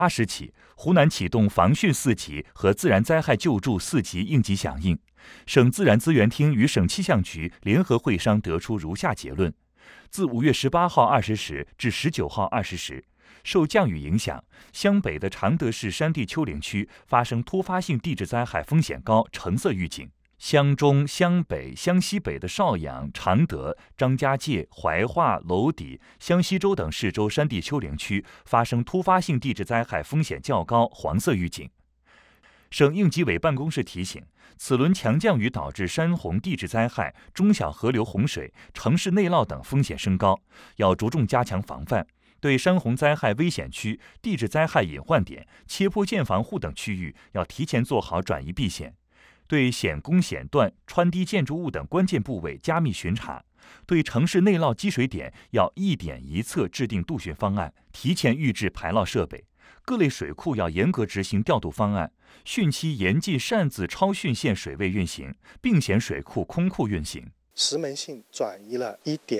8时起，湖南启动防汛4级和自然灾害救助4级应急响应。省自然资源厅与省气象局联合会商得出如下结论：自5月18号20时至19号20时，受降雨影响，湘北的常德市山地丘陵区发生突发性地质灾害风险高橙色预警。湘中、湘北、湘西北的邵阳、常德、张家界、怀化、娄底、湘西州等市州山地丘陵区发生突发性地质灾害风险较高黄色预警。省应急委办公室提醒，此轮强降雨导致山洪地质灾害、中小河流洪水、城市内涝等风险升高，要着重加强防范。对山洪灾害危险区、地质灾害隐患点、切坡建房户等区域，要提前做好转移避险。对险工险段、穿堤建筑物等关键部位加密巡查，对城市内涝积水点要一点一策制定杜汛方案，提前预置排涝设备。各类水库要严格执行调度方案，汛期严禁擅自超汛线水位运行，并险水库空库运行。 石门县转移了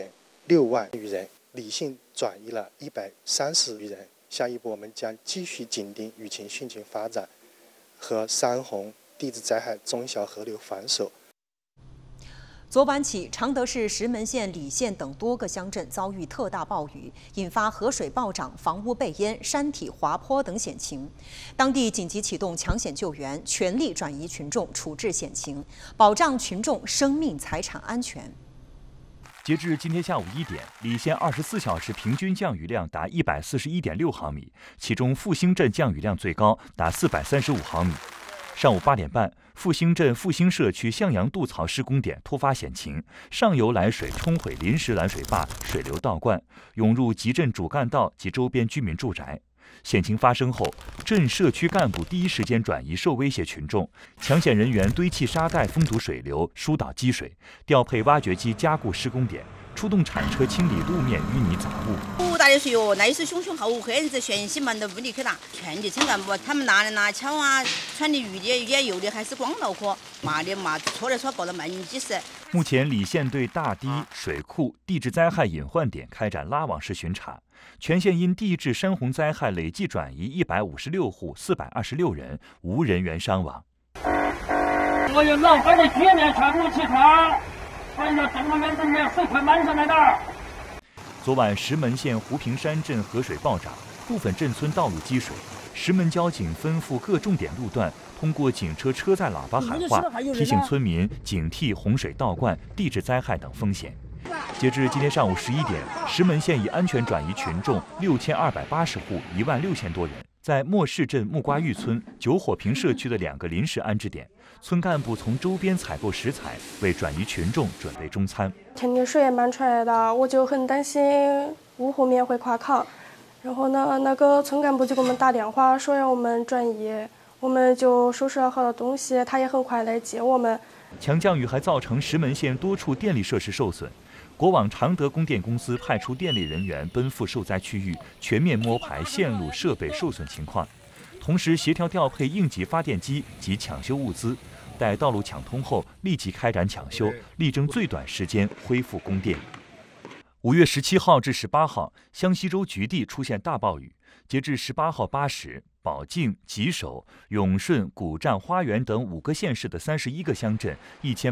1.6万余人，理县转移了130余人。下一步我们将继续紧盯雨情汛情发展和山洪地质灾害中小河流防守。 昨晚起，常德市石门县、理县等多个乡镇遭遇特大暴雨，引发河水暴涨、房屋被淹、山体滑坡等险情。当地紧急启动抢险救援，全力转移群众，处置险情，保障群众生命财产安全。 截至今天下午1点，理县24小时平均降雨量达141.6毫米，其中复兴镇降雨量最高，达435毫米。上午8点半，复兴镇复兴社区向阳渡槽施工点突发险情，上游来水冲毁临时拦水坝，水流倒灌，涌入集镇主干道及周边居民住宅。险情发生后，镇社区干部第一时间转移受威胁群众，抢险人员堆砌沙袋封堵水流，疏导积水，调配挖掘机加固施工点，出动铲车清理路面淤泥杂物。 不大的水哦，那是熊熊浩武，黑子全西门的屋里去打，劝诫村干部，他们拿来拿巧啊，穿的雨的也有的还是光脑壳，骂的骂，错的错，搞得慢几十。 目前，理县对大堤、水库、地质灾害隐患点开展拉网式巡查，全县因地质山洪灾害累计转移156户426人，无人员伤亡。 我有老百的居民全部起床，关着这么远的人水快满上来了。 昨晚，石门县湖平山镇河水暴涨，部分镇村道路积水。石门交警吩咐各重点路段，通过警车车载喇叭喊话，提醒村民警惕洪水倒灌、地质灾害等风险。截至今天上午11点，石门县已安全转移群众6280户，16000多人。在莫市镇木瓜峪村、九火坪社区的2个临时安置点，村干部从周边采购食材，为转移群众准备中餐。 天天水也满出来的，我就很担心屋后面会垮炕。然后呢，那个村干部就给我们打电话说让我们转移，我们就收拾了好多东西，他也很快来接我们。 强降雨还造成石门县多处电力设施受损，国网常德供电公司派出电力人员奔赴受灾区域，全面摸排线路设备受损情况，同时协调调配应急发电机及抢修物资，待道路抢通后立即开展抢修，力争最短时间恢复供电。5月17号至18号，湘西州局地出现大暴雨。截至18号8时，保定、吉首、永顺、古占、花园等5个县市的31个乡镇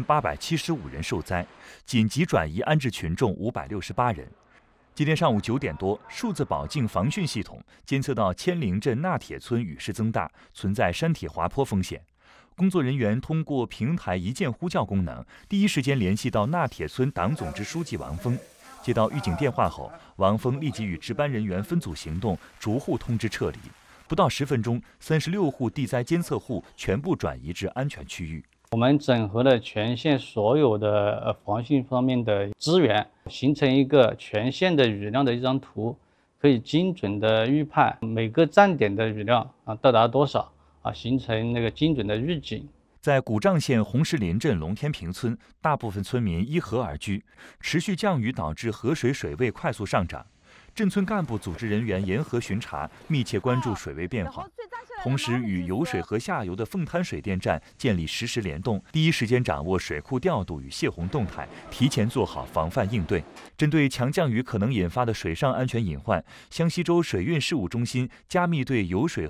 1875人受灾，紧急转移安置群众568人。今天上午9点多，数字保境防汛系统监测到千灵镇纳铁村雨势增大，存在山体滑坡风险。工作人员通过平台一键呼叫功能，第一时间联系到纳铁村党总支书记王峰。接到预警电话后，王峰立即与值班人员分组行动，逐户通知撤离。不到10分钟，36户地灾监测户全部转移至安全区域。 我们整合了全县所有的防汛方面的资源，形成一个全县的雨量的一张图，可以精准的预判每个站点的雨量到达多少形成那个精准的预警。 在古丈县红石林镇龙天坪村，大部分村民依河而居，持续降雨导致河水水位快速上涨。镇村干部组织人员沿河巡查，密切关注水位变化。 同时与油水河下游的凤滩水电站建立实时联动，第一时间掌握水库调度与泄洪动态，提前做好防范应对。针对强降雨可能引发的水上安全隐患，湘西州水运事务中心加密对油水